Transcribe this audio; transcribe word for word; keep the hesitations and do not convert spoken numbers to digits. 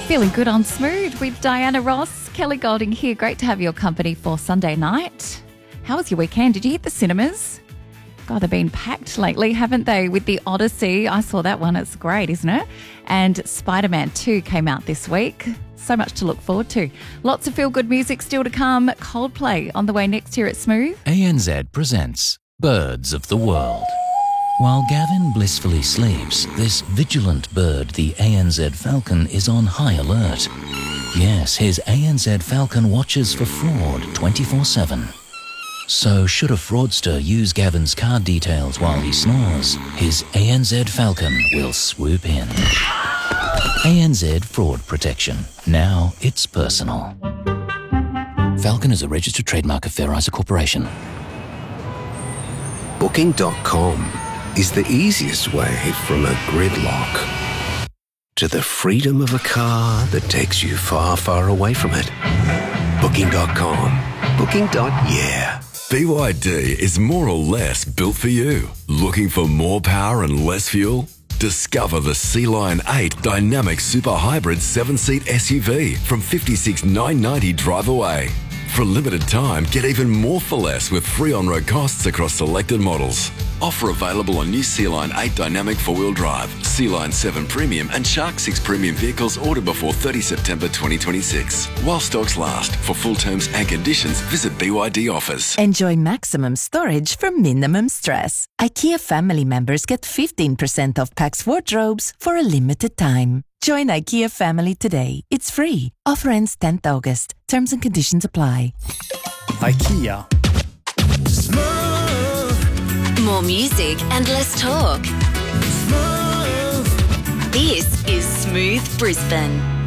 Feeling good on Smooth with Diana Ross. Kelly Golding here. Great to have your company for Sunday night. How was your weekend? Did you hit the cinemas? God, they've been packed lately, haven't they? With the Odyssey. I saw that one. It's great, isn't it? And Spider-Man two came out this week. So much to look forward to. Lots of feel-good music still to come. Coldplay on the way next here at Smooth. A N Z presents Birds of the World. While Gavin blissfully sleeps, this vigilant bird, the A N Z falcon, is on high alert. Yes, his A N Z falcon watches for fraud twenty-four seven. So should a fraudster use Gavin's card details while he snores, his A N Z falcon will swoop in. A N Z Fraud Protection. Now it's personal. Falcon is a registered trademark of Fair Isa Corporation. Booking dot com is the easiest way from a gridlock to the freedom of a car that takes you far, far away from it. Booking dot com. Booking. Yeah. B Y D is more or less built for you. Looking for more power and less fuel? Discover the Sea Lion eight Dynamic Super Hybrid seven-seat S U V from fifty-six thousand nine hundred ninety dollars drive away. For a limited time, get even more for less with free on-road costs across selected models. Offer available on new Sea Lion eight Dynamic four-wheel drive, Sea Lion seven Premium and Shark six Premium vehicles ordered before thirtieth September twenty twenty-six. While stocks last. For full terms and conditions, visit B Y D Offers. Enjoy maximum storage for minimum stress. IKEA family members get fifteen percent off Pax wardrobes for a limited time. Join IKEA family today. It's free. Offer ends tenth August. Terms and conditions apply. IKEA. Smooth. More music and less talk. Smooth. This is Smooth Brisbane.